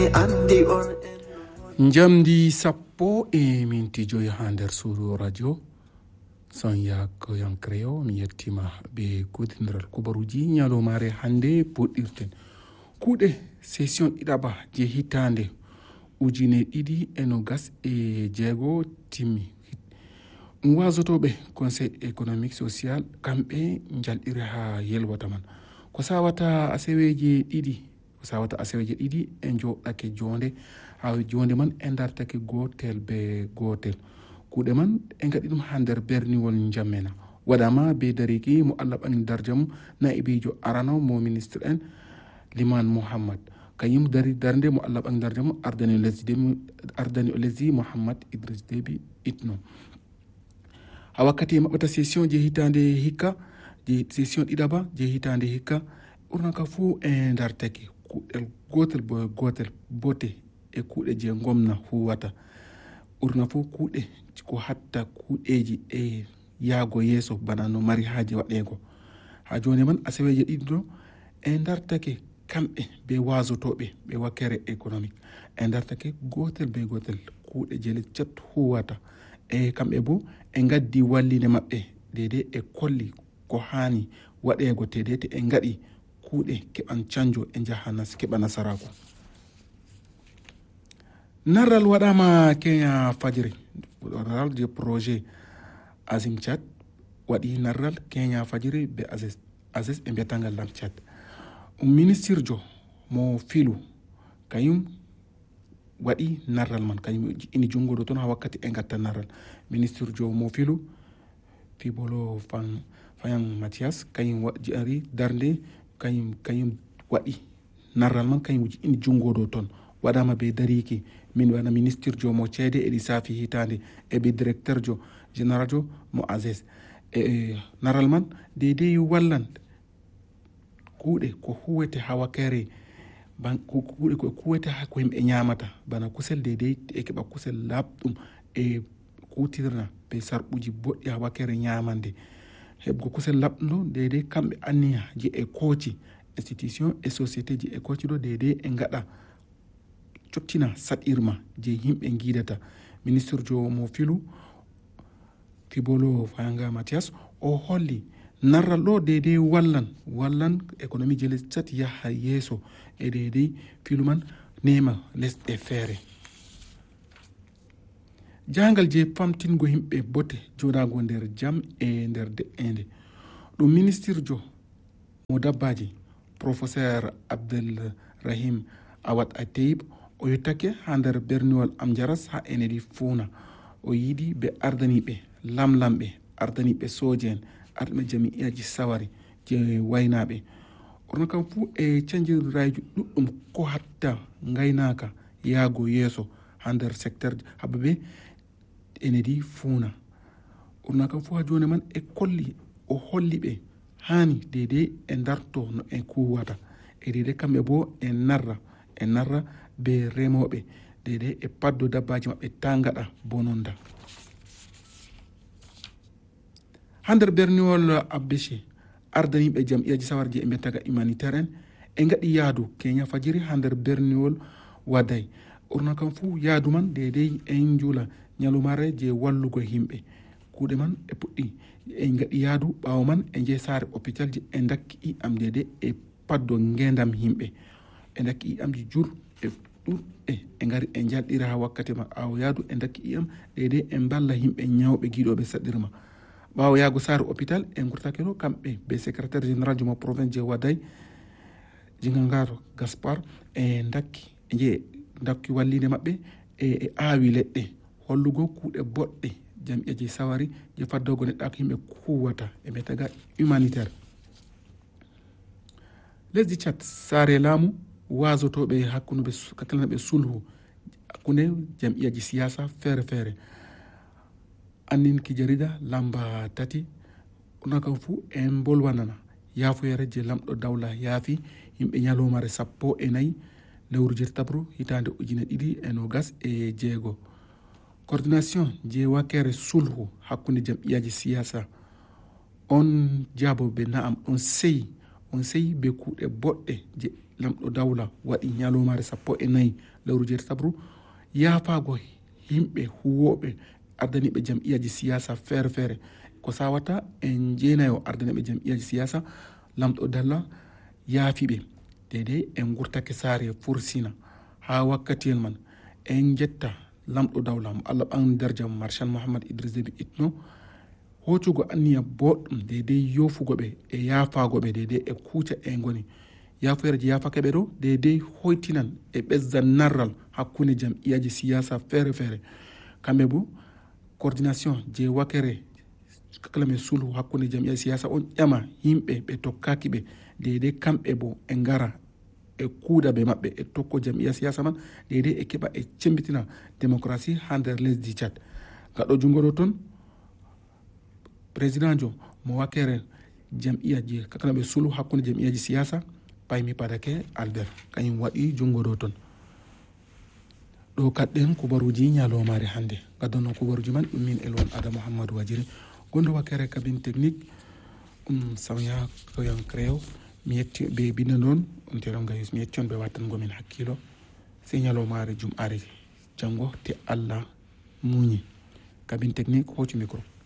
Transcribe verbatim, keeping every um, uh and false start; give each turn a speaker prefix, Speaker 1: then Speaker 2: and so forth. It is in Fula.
Speaker 1: Jamdi sappo e minti joyi ha nder suudu radio son yak yankreyo mi yettima be kodindiral kubaruji ñalomare hande puɗɗirten kuuɗe session ɗiɗaɓa je hitande ujune ɗiɗi e nogas e jeego timmi. ɗum wasotoɓe conseil économique social kamɓe jalɗiri ha yelwata man ko sawata aseweje ɗiɗi ko sawata aseweje ɗiɗi e joɗɗake jonde ha jonde man e dartake gotel be gotel kuuɗe man e gaɗi ɗum ha nder berniwol jammena waɗama be dariki mo allah ɓangi dardia mum naibijo arano mo ministre en Liman Mouhammad kañum dari darde mo allah ɓangi dardia mum ardani o lesdi ardani o lesdi Mouhammad Idriss Déby Itno ha wakkati maɓɓata session je hitande hikka je session ɗiɗaɓa je hitande hikka ɓurna ka fuu e dartake kuuɗel gotel bo gotel bote e kuuɗe je gomna huwata ɓurna fof kuuɗe ko hatta kuuɗeji e yaago yeeso bana no mari haaji waɗego ha joni man aseweje ɗiɗi ɗo e dartake kamɓe be wasotoɓe ɓe wakkere économique e dartake gotel be gotel kuuɗe je leccat huwata e kamɓe bo e gaddi wallide maɓɓe dede e kolli ko hani waɗego tede te e gaɗi kuuɗe keɓan canjo e jahanas keɓa nasarako. narral waɗama Kenya Fajiri narral je projet Azim Chat waɗi narral Kenya Fajiri be Azes Azes e mbiyatangal lam Chat um ministre jo mo filu kañum waɗi narral man kañum ini jungoɗo toon ha wakkati e gatta narral ministre jo mo filu Fibolo fan Fayan Mathias kañum waɗi ari darde kañum kañum waɗi narral man kañum ini jungoɗo toon waɗama be dariki min wana ministre jo mo ceede e ɗi saafi hitande e be directeur jo général jo mo Azes e naral man deydey wallan kuuɗe ko huwete ha wakkere ban kuuɗe ko huwete ha ko yimɓe ñamata bana kusel deydey e keɓa kusel labɗum e kutirna be sarɓuji boɗɗi ha wakkere ñamande heɓgo kusel labɗum ɗo deydey kamɓe anniya je e kooci institution e société ji e kooci ɗo deydey e gaɗa cottina saɗirma je yimɓe guidata ministre jo mo filu Fibolo Fayanga Mathias o holli narral ɗo deydey wallan wallan économie je lestat yaha yeeso e deydey filu man nema lesɗe feere jangal je famtingo yimɓe bote joɗago nder jaam e nder de'ende ɗum ministre jo mo dabbaji professeur Abdel Rahim Awad Ateyib o yettake ha nder berniwol am jaras ha enedi fuuna o yiɗi ɓe ardaniɓe lamlamɓe ardaniɓe soje en arɗuɓe jami'iyaji sawari je waynaɓe orno kam fuu e canjiriraji ɗuɗɗum ko hatta gaynaka yaago yeeso ha nder secteur haɓe ɓe enedi fuuna orno kam fuu ha joni man e kolli o holli ɓe hani dede e darto no e kuwata e dede kamɓe bo e narra e narra be remoɓe dede e paddo dabbaji maɓɓe ta gaɗa bononda ha nder berniwol Abbeche ardaniɓe jam'iyaji sawarji e mbiyataga humanitaire en e gaɗi yaadu Kenya Fajiri ha nder berniwol Waday ɓurna kam fuu yaadu man dedey en juula ñalumare je wallugo himɓe kuuɗe man e puɗɗi e gaɗi yaadu ɓawo man e je saare hôpital ji e dakki i am dede e paddo ngendam himɓe e dakki i am ji jur e ɗuɗɗe e gari e jalɗira ha wakkati ma awo yaadu e dakki i am dede e balla himɓe ñawɓe giɗoɓe saɗirma ɓawo yaago saare hôpital e gurtake ɗo kamɓe be secrétaire général jo mo province je Waday Jingangaro Gaspard e dakki je dakki wallide maɓɓe e aawi leɗɗe hollugo kuuɗe boɗɗe jam'iyaji sawari je faddogo neɗɗako yimɓe kuwata e mbiyataga humanitaire lesdi Tchad saare laamu wasotoɓe hakkude kakkilanaɓe sulhu hakkude jam'iyaji siyasa feere feere anninki jarida lamba tati ona kam fuu e bolwanana yafoyere je lamɗo dawla yaafi yimɓe ñalomare sappo e nayyi lewru jirtabru hitande ujune ɗiɗi e nogas e jeego coordination je wakkere sulhu hakkude jam'iyaji siyasa on jaaboɓe naam on seyi on seyi be kuuɗe boɗɗe je lamɗo dawla waɗi ñalomare sappo e nayyi lewru jeetasabru yaafago yimɓe huwoɓe ardaniɓe jam'iyaji siyasa feere feere ko sawata en jeenayo ardaniɓe jam'iyaji siyasa lamɗo dalla yaafiɓe dede en gurtake saare fursina ha wakkatiyel man en jetta lamɗo dawla mo allah ɓan darja marchal mouhammad idriss déby itno hoccugo anniya boɗɗum dede yofugoɓe e yaafagoɓe dede e kuuca e goni yafoyereji yafakeɓe ɗo dede hoytinan e ɓesdan narral hakkunde jam'iyaji siyasa feere feere kamɓe bo coordination je wakere kalame sulhu hakkunde jam'iyaji siyasa on ƴama yimɓe ɓe tokkaki ɓe dede kamɓe bo e ngara e kuuɗa ɓe maɓɓe e tokko jam'iya siyasa man dede e keɓa e cembitina démocratie ha nder lesdi Tchad gaɗo jungo ɗo toon président jo mo wakere jam'iya je kakanaɓe sulhu hakkunde jam'iyaji siyasa paymi padake albert kañum waɗi jungo ɗo toon ɗo kaɗɗen kubaruji ñalomare hannde gaddanno kubaruji man ɗum min elwan adama mouhammadou wajiri gondo wakere cabine technique ɗum sawya koyan créo mi yetti ɓe binda noon on teron gayus mi yetti on ɓe wattangomin hakkilo sey ñalomare jum'are janggo te allah muñi cabine technique hoccu micro